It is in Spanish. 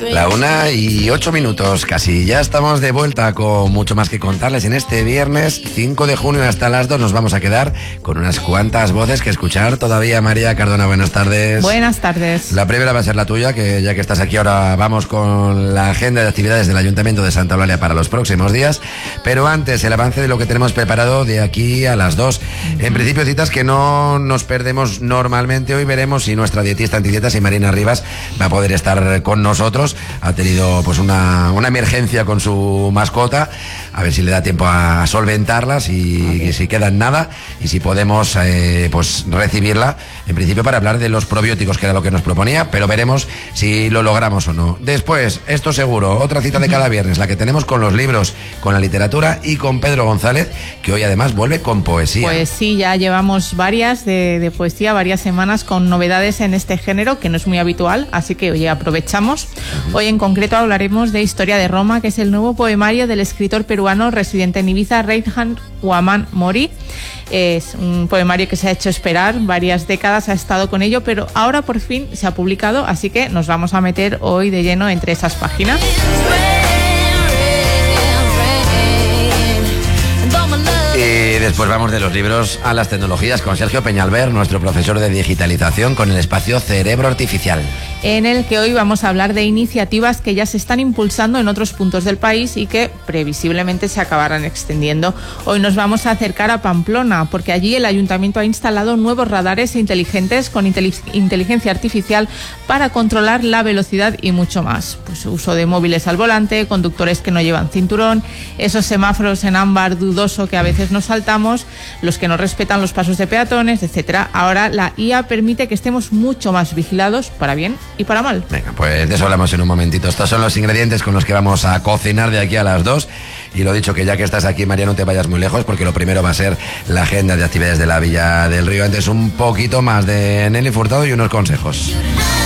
La 1:08, casi. Ya estamos de vuelta con mucho más que contarles. En este viernes 5 de junio hasta las 2 nos vamos a quedar con unas cuantas voces que escuchar todavía. María Cardona, buenas tardes. Buenas tardes. La primera va a ser la tuya, que ya que estás aquí ahora vamos con la agenda de actividades del Ayuntamiento de Santa Eulalia para los próximos días. Pero antes, el avance de lo que tenemos preparado de aquí a las 2. En principio, citas que no nos perdemos normalmente. Hoy veremos si nuestra dietista antidietas y Marina Rivas va a poder estar con nosotros. Ha tenido pues una emergencia con su mascota, a ver si le da tiempo a solventarla, si queda en nada y si podemos pues recibirla en principio para hablar de los probióticos, que era lo que nos proponía, pero veremos si lo logramos o no. Después, esto seguro, otra cita de cada viernes, la que tenemos con los libros, con la literatura y con Pedro González, que hoy además vuelve con poesía. Pues sí, ya llevamos varias de poesía, varias semanas con novedades en este género, que no es muy habitual, así que hoy aprovechamos. Hoy en concreto hablaremos de Historia de Roma, que es el nuevo poemario del escritor peruano residente en Ibiza, Reidhan Huamán Mori. Es un poemario que se ha hecho esperar varias décadas, ha estado con ello, pero ahora por fin se ha publicado, así que nos vamos a meter hoy de lleno entre esas páginas. Y después vamos de los libros a las tecnologías con Sergio Peñalver, nuestro profesor de digitalización, con el espacio Cerebro Artificial, en el que hoy vamos a hablar de iniciativas que ya se están impulsando en otros puntos del país y que previsiblemente se acabarán extendiendo. Hoy nos vamos a acercar a Pamplona, porque allí el ayuntamiento ha instalado nuevos radares inteligentes con inteligencia artificial para controlar la velocidad y mucho más. Pues uso de móviles al volante, conductores que no llevan cinturón, esos semáforos en ámbar dudoso que a veces nos saltamos, los que no respetan los pasos de peatones, etcétera. Ahora la IA permite que estemos mucho más vigilados, para bien y para mal. Venga, pues de eso hablamos en un momentito. Estos son los ingredientes con los que vamos a cocinar de aquí a las 2. Y lo dicho, que ya que estás aquí, María, no te vayas muy lejos, porque lo primero va a ser la agenda de actividades de la Villa del Río. Antes un poquito más de Nelly Furtado y unos consejos.